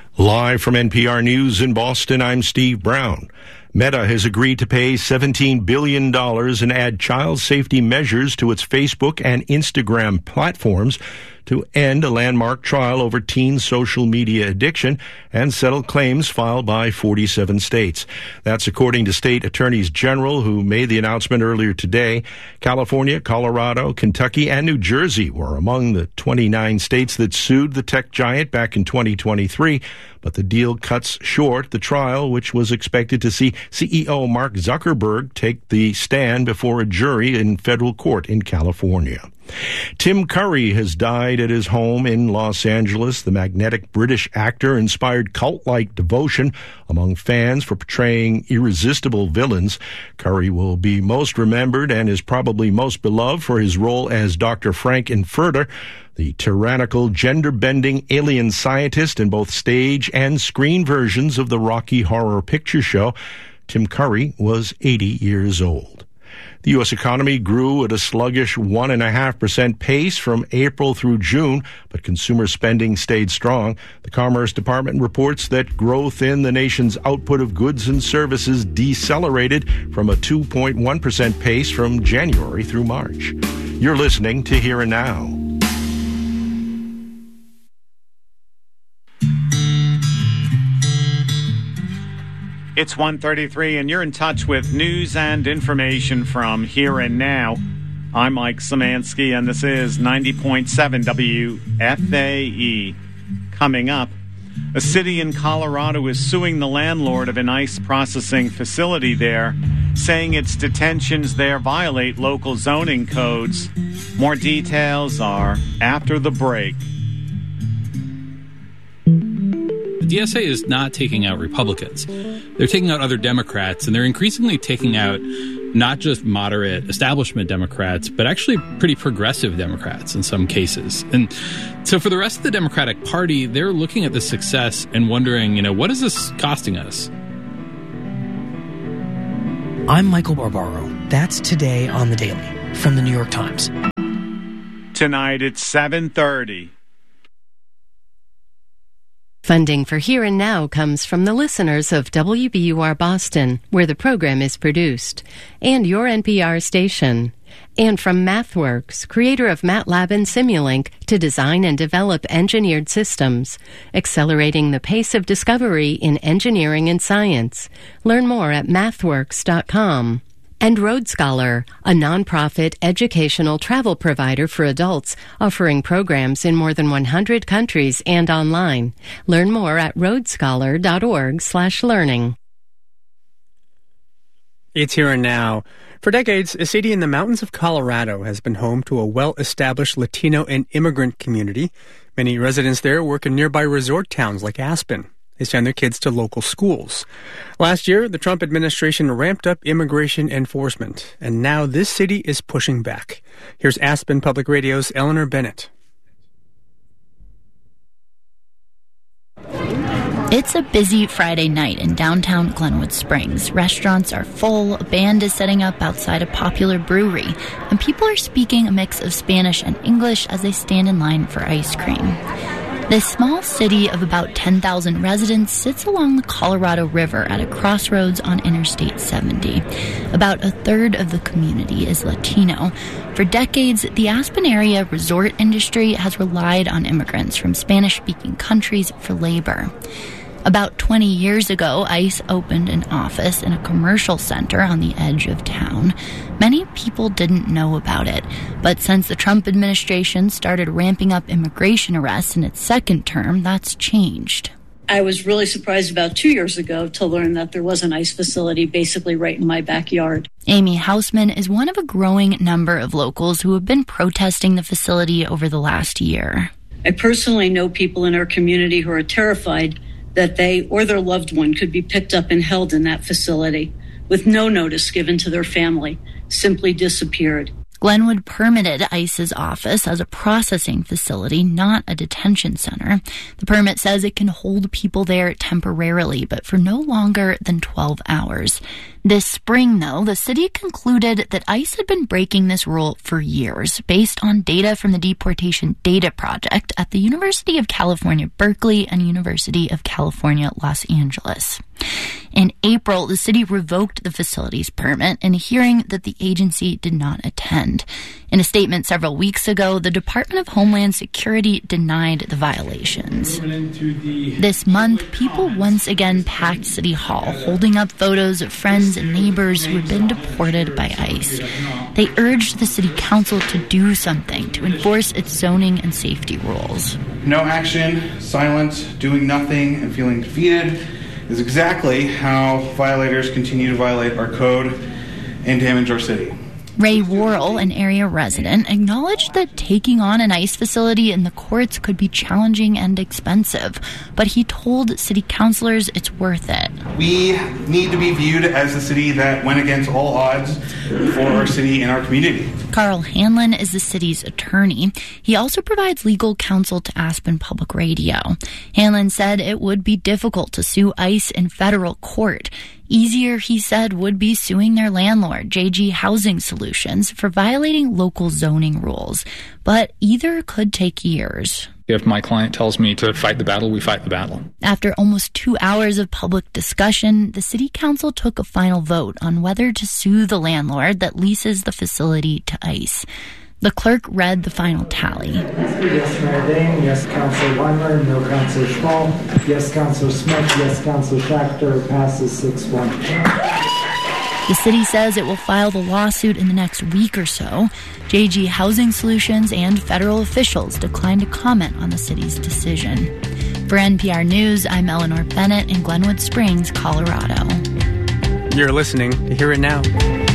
Live from NPR News in Boston, I'm Steve Brown. Meta has agreed to pay $17 billion and add child safety measures to its Facebook and Instagram platforms to end a landmark trial over teen social media addiction and settle claims filed by 47 states. That's according to state attorneys general who made the announcement earlier today. California, Colorado, Kentucky, and New Jersey were among the 29 states that sued the tech giant back in 2023, but the deal cuts short the trial, which was expected to see CEO Mark Zuckerberg take the stand before a jury in federal court in California. Tim Curry has died at his home in Los Angeles. The magnetic British actor inspired cult-like devotion among fans for portraying irresistible villains. Curry will be most remembered and is probably most beloved for his role as Dr. Frank Infurter, the tyrannical, gender-bending alien scientist in both stage and screen versions of the Rocky Horror Picture Show. Tim Curry was 80 years old. The U.S. economy grew at a sluggish 1.5% pace from April through June, but consumer spending stayed strong. The Commerce Department reports that growth in the nation's output of goods and services decelerated from a 2.1% pace from January through March. You're listening to Here and Now. It's 1:33, and you're in touch with news and information from Here and Now. I'm Mike Szymanski, and this is 90.7 WFAE. Coming up, a city in Colorado is suing the landlord of an ICE processing facility there, saying its detentions there violate local zoning codes. More details are after the break. The DSA is not taking out Republicans. They're taking out other Democrats, and they're increasingly taking out not just moderate establishment Democrats, but actually pretty progressive Democrats in some cases. And so for the rest of the Democratic Party, they're looking at this success and wondering, what is this costing us? I'm Michael Barbaro. That's Today on the Daily from the New York Times. Tonight at 7:30. Funding for Here and Now comes from the listeners of WBUR Boston, where the program is produced, and your NPR station. And from MathWorks, creator of MATLAB and Simulink, to design and develop engineered systems, accelerating the pace of discovery in engineering and science. Learn more at mathworks.com. And Road Scholar, a nonprofit educational travel provider for adults, offering programs in more than 100 countries and online. Learn more at roadscholar.org/learning. It's Here and Now. For decades, a city in the mountains of Colorado has been home to a well-established Latino and immigrant community. Many residents there work in nearby resort towns like Aspen. They send their kids to local schools. Last year, the Trump administration ramped up immigration enforcement, and now this city is pushing back. Here's Aspen Public Radio's Eleanor Bennett. It's a busy Friday night in downtown Glenwood Springs. Restaurants are full, a band is setting up outside a popular brewery, and people are speaking a mix of Spanish and English as they stand in line for ice cream. This small city of about 10,000 residents sits along the Colorado River at a crossroads on Interstate 70. About a third of the community is Latino. For decades, the Aspen area resort industry has relied on immigrants from Spanish-speaking countries for labor. About 20 years ago, ICE opened an office in a commercial center on the edge of town. Many people didn't know about it, but since the Trump administration started ramping up immigration arrests in its second term, that's changed. I was really surprised about 2 years ago to learn that there was an ICE facility basically right in my backyard. Amy Hausman is one of a growing number of locals who have been protesting the facility over the last year. I personally know people in our community who are terrified that they or their loved one could be picked up and held in that facility with no notice given to their family, simply disappeared. Glenwood permitted ICE's office as a processing facility, not a detention center. The permit says it can hold people there temporarily, but for no longer than 12 hours. This spring, though, the city concluded that ICE had been breaking this rule for years, based on data from the Deportation Data Project at the University of California, Berkeley, and University of California, Los Angeles. In April, the city revoked the facility's permit in a hearing that the agency did not attend. In a statement several weeks ago, the Department of Homeland Security denied the violations. This month, people once again packed City Hall, holding up photos of friends and neighbors who had been deported by ICE. They urged the city council to do something to enforce its zoning and safety rules. No action, silence, doing nothing, and feeling defeated is exactly how violators continue to violate our code and damage our city. Ray Worrell, an area resident, acknowledged that taking on an ICE facility in the courts could be challenging and expensive, but he told city councilors it's worth it. We need to be viewed as the city that went against all odds for our city and our community. Carl Hanlon is the city's attorney. He also provides legal counsel to Aspen Public Radio. Hanlon said it would be difficult to sue ICE in federal court. Easier, he said, would be suing their landlord, JG Housing Solutions, for violating local zoning rules. But either could take years. If my client tells me to fight the battle, we fight the battle. After almost 2 hours of public discussion, the city council took a final vote on whether to sue the landlord that leases the facility to ICE. The clerk read the final tally. Yes, Mayor Dane. Yes, Councilor Weimer. No, Councilor Schmall. Yes, Councilor Smith. Yes, Councilor Schachter. Passes 6-1. The city says it will file the lawsuit in the next week or so. JG Housing Solutions and federal officials declined to comment on the city's decision. For NPR News, I'm Eleanor Bennett in Glenwood Springs, Colorado. You're listening to Hear It Now.